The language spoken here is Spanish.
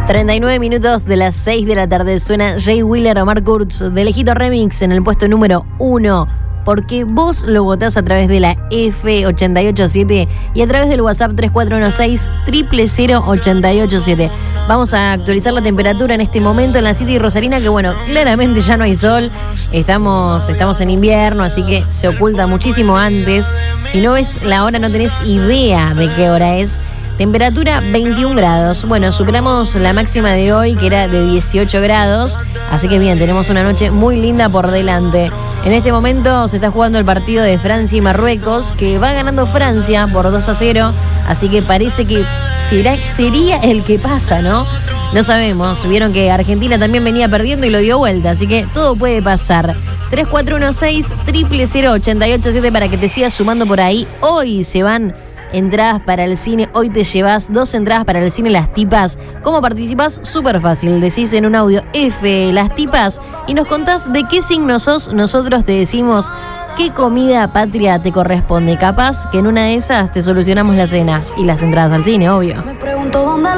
39 minutos de las 6 de la tarde suena Jay Wheeler, Omar Kurz de Lejito Remix en el puesto número 1. Porque vos lo votás a través de la F887 y a través del WhatsApp 3416-000887. Vamos a actualizar la temperatura en este momento en la City Rosarina, que bueno, claramente ya no hay sol. Estamos en invierno, así que se oculta muchísimo antes. Si no ves la hora no tenés idea de qué hora es. Temperatura 21 grados. Bueno, superamos la máxima de hoy, que era de 18 grados. Así que bien, tenemos una noche muy linda por delante. En este momento se está jugando el partido de Francia y Marruecos, que va ganando Francia por 2-0. Así que parece que sería el que pasa, ¿no? No sabemos. Vieron que Argentina también venía perdiendo y lo dio vuelta. Así que todo puede pasar. 3416-000887 para que te sigas sumando por ahí. Hoy se van entradas para el cine, hoy te llevas 2 entradas para el cine Las Tipas. ¿Cómo participás? Súper fácil, decís en un audio F Las Tipas y nos contás de qué signo sos. Nosotros te decimos qué comida patria te corresponde. Capaz que en una de esas te solucionamos la cena y las entradas al cine, obvio. Me pregunto dónde